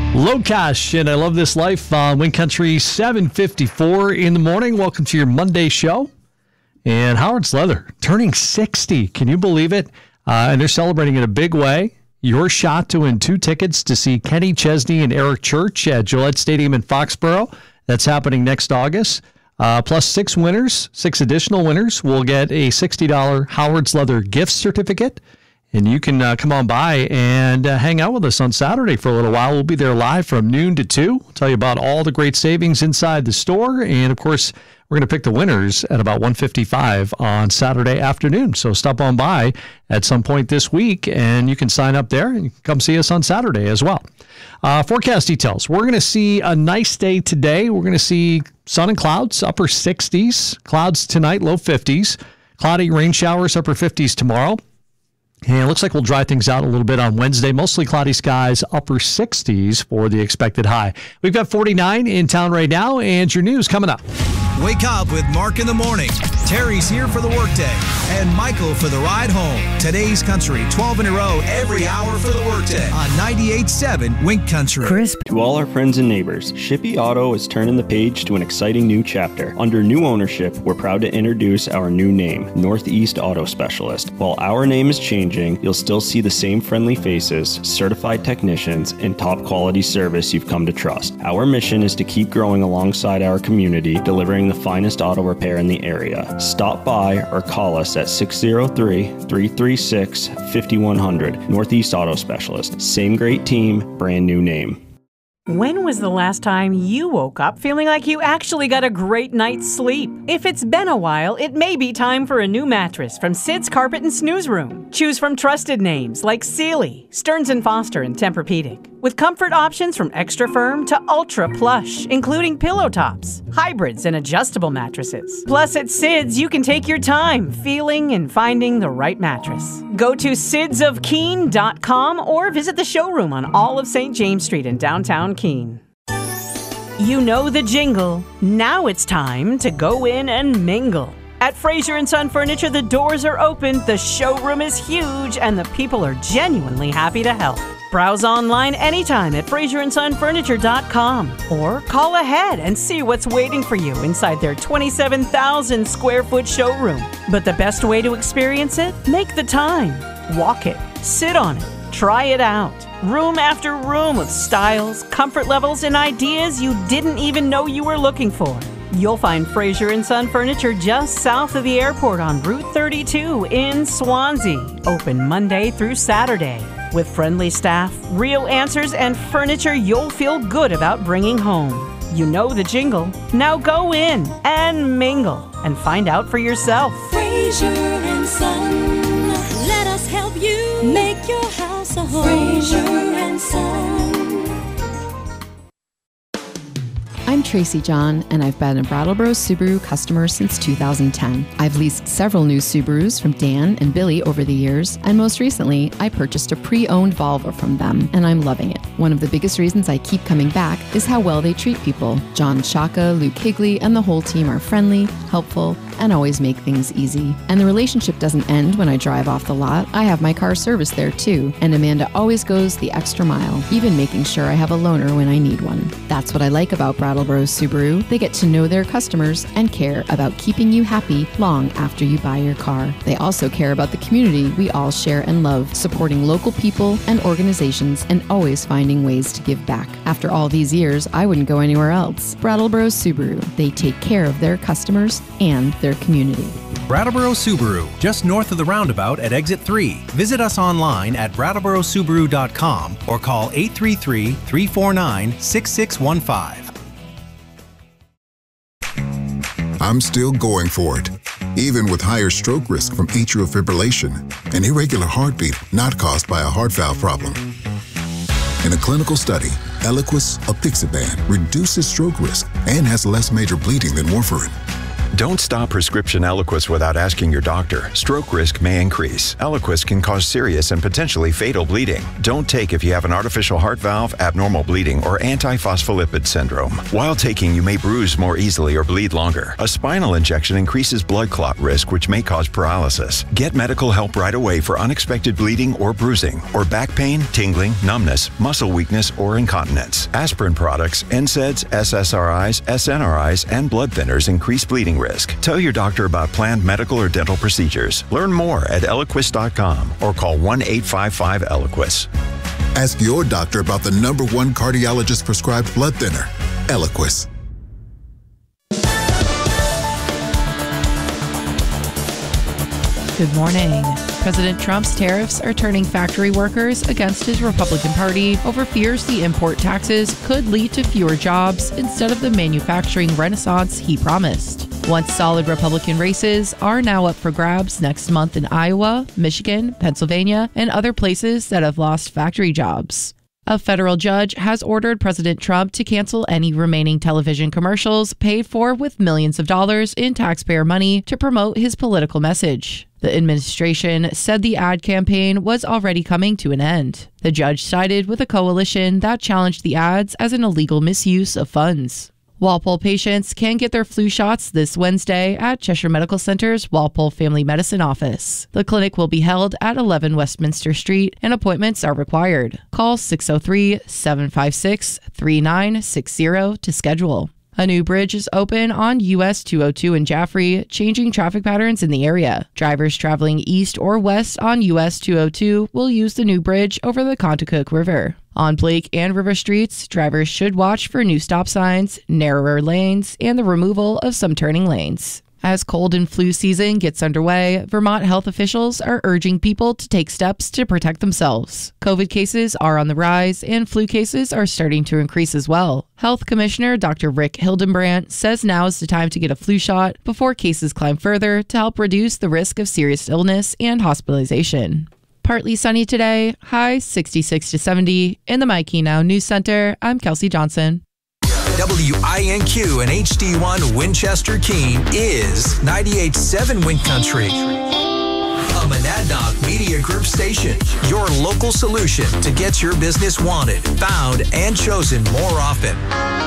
Lokash, and I Love This Life on Wind Country, 7:54 in the morning. Welcome to your Monday show. And Howard's Leather turning 60. Can you believe it? And they're celebrating in a big way. Your shot to win 2 tickets to see Kenny Chesney and Eric Church at Gillette Stadium in Foxborough. That's happening next August. Plus 6 additional winners will get a $60 Howard's Leather gift certificate. And you can come on by and hang out with us on Saturday for a little while. We'll be there live from noon to 2. We'll tell you about all the great savings inside the store. And, of course, we're going to pick the winners at about 1:55 on Saturday afternoon. So stop on by at some point this week, and you can sign up there and come see us on Saturday as well. Forecast details. We're going to see a nice day today. We're going to see sun and clouds, upper 60s. Clouds tonight, low 50s. Cloudy rain showers, upper 50s tomorrow. And it looks like we'll dry things out a little bit on Wednesday. Mostly cloudy skies, upper 60s for the expected high. We've got 49 in town right now, and your news coming up. Wake up with Mark in the morning. Terry's here for the workday, and Michael for the ride home. Today's Country, 12 in a row, every hour for the workday on 98.7 Wink Country. Crisp. To all our friends and neighbors, Shippey Auto is turning the page to an exciting new chapter. Under new ownership, we're proud to introduce our new name, Northeast Auto Specialist. While our name is changing, you'll still see the same friendly faces, certified technicians, and top quality service you've come to trust. Our mission is to keep growing alongside our community, delivering the finest auto repair in the area. Stop by or call us at 603-336-5100. Northeast Auto Specialist. Same great team, brand new name. When was the last time you woke up feeling like you actually got a great night's sleep? If it's been a while, it may be time for a new mattress from Sid's Carpet and Snooze Room. Choose from trusted names like Sealy, Stearns & Foster, and Tempur-Pedic. With comfort options from extra firm to ultra plush, including pillow tops, hybrids, and adjustable mattresses. Plus, at Sid's, you can take your time feeling and finding the right mattress. Go to sidsofkeene.com or visit the showroom on all of St. James Street in downtown Keene. You know the jingle. Now it's time to go in and mingle. At Fraser & Son Furniture, the doors are open, the showroom is huge, and the people are genuinely happy to help. Browse online anytime at FraserandSonFurniture.com or call ahead and see what's waiting for you inside their 27,000 square foot showroom. But the best way to experience it? Make the time. Walk it. Sit on it. Try it out. Room after room of styles, comfort levels, and ideas you didn't even know you were looking for. You'll find Fraser & Son Furniture just south of the airport on Route 32 in Swansea. Open Monday through Saturday. With friendly staff, real answers, and furniture you'll feel good about bringing home. You know the jingle. Now go in and mingle and find out for yourself. Fraser & Son, let us help you make your house a home. Fraser & Son. I'm Tracy John, and I've been a Brattleboro Subaru customer since 2010. I've leased several new Subarus from Dan and Billy over the years, and most recently, I purchased a pre-owned Volvo from them, and I'm loving it. One of the biggest reasons I keep coming back is how well they treat people. John Shaka, Luke Higley, and the whole team are friendly, helpful, and always make things easy. And the relationship doesn't end when I drive off the lot. I have my car serviced there too, and Amanda always goes the extra mile, even making sure I have a loaner when I need one. That's what I like about Brattleboro Subaru. They get to know their customers and care about keeping you happy long after you buy your car. They also care about the community we all share and love, supporting local people and organizations and always finding ways to give back. After all these years, I wouldn't go anywhere else. Brattleboro Subaru. They take care of their customers and their community. Brattleboro Subaru, just north of the roundabout at Exit 3. Visit us online at brattleborosubaru.com or call 833-349-6615. I'm still going for it, even with higher stroke risk from atrial fibrillation, an irregular heartbeat not caused by a heart valve problem. In a clinical study, Eliquis apixaban reduces stroke risk and has less major bleeding than warfarin. Don't stop prescription Eliquis without asking your doctor. Stroke risk may increase. Eliquis can cause serious and potentially fatal bleeding. Don't take if you have an artificial heart valve, abnormal bleeding, or antiphospholipid syndrome. While taking, you may bruise more easily or bleed longer. A spinal injection increases blood clot risk, which may cause paralysis. Get medical help right away for unexpected bleeding or bruising, or back pain, tingling, numbness, muscle weakness, or incontinence. Aspirin products, NSAIDs, SSRIs, SNRIs, and blood thinners increase bleeding risk. Tell your doctor about planned medical or dental procedures. Learn more at Eliquis.com or call 1-855-ELIQUIS. Ask your doctor about the #1 cardiologist prescribed blood thinner, Eliquis. Good morning. President Trump's tariffs are turning factory workers against his Republican Party over fears the import taxes could lead to fewer jobs instead of the manufacturing renaissance he promised. Once solid Republican races are now up for grabs next month in Iowa, Michigan, Pennsylvania, and other places that have lost factory jobs. A federal judge has ordered President Trump to cancel any remaining television commercials paid for with millions of dollars in taxpayer money to promote his political message. The administration said the ad campaign was already coming to an end. The judge sided with a coalition that challenged the ads as an illegal misuse of funds. Walpole patients can get their flu shots this Wednesday at Cheshire Medical Center's Walpole Family Medicine Office. The clinic will be held at 11 Westminster Street and appointments are required. Call 603-756-3960 to schedule. A new bridge is open on US 202 in Jaffrey, changing traffic patterns in the area. Drivers traveling east or west on US 202 will use the new bridge over the Contoocook River. On Blake and River Streets, drivers should watch for new stop signs, narrower lanes, and the removal of some turning lanes. As cold and flu season gets underway, Vermont health officials are urging people to take steps to protect themselves. COVID cases are on the rise, and flu cases are starting to increase as well. Health Commissioner Dr. Rick Hildenbrandt says now is the time to get a flu shot before cases climb further to help reduce the risk of serious illness and hospitalization. Partly sunny today, high 66 to 70. In the My Key Now News Center, I'm Kelsey Johnson. WINQ and HD1 Winchester Keene is 98.7 Wind Country. A Monadnock Media Group station, your local solution to get your business wanted, found, and chosen more often.